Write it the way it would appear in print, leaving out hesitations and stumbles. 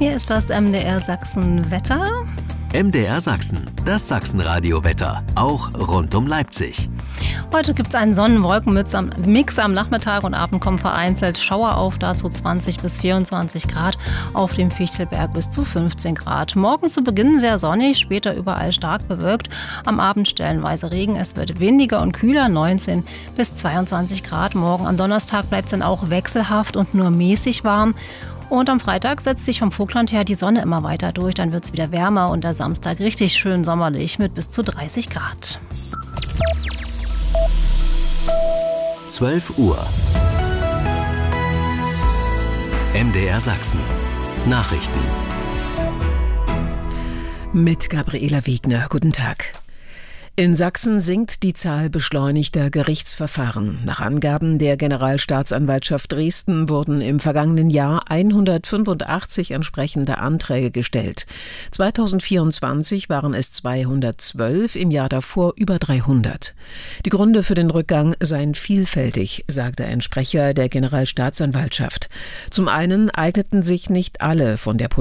Hier ist das MDR Sachsen Wetter. MDR Sachsen, das Sachsenradio-Wetter, auch rund um Leipzig. Heute gibt es einen Sonnen-Wolken-Mix am Nachmittag und Abend kommen vereinzelt Schauer auf, dazu 20 bis 24 Grad, auf dem Fichtelberg bis zu 15 Grad. Morgen zu Beginn sehr sonnig, später überall stark bewölkt, am Abend stellenweise Regen. Es wird windiger und kühler, 19 bis 22 Grad. Morgen am Donnerstag bleibt es dann auch wechselhaft und nur mäßig warm. Und am Freitag setzt sich vom Vogtland her die Sonne immer weiter durch. Dann wird es wieder wärmer und der Samstag richtig schön sommerlich mit bis zu 30 Grad. 12 Uhr. MDR Sachsen. Nachrichten. Mit Gabriela Wegner. Guten Tag. In Sachsen sinkt die Zahl beschleunigter Gerichtsverfahren. Nach Angaben der Generalstaatsanwaltschaft Dresden wurden im vergangenen Jahr 185 entsprechende Anträge gestellt. 2024 waren es 212, im Jahr davor über 300. Die Gründe für den Rückgang seien vielfältig, sagte ein Sprecher der Generalstaatsanwaltschaft. Zum einen eigneten sich nicht alle von der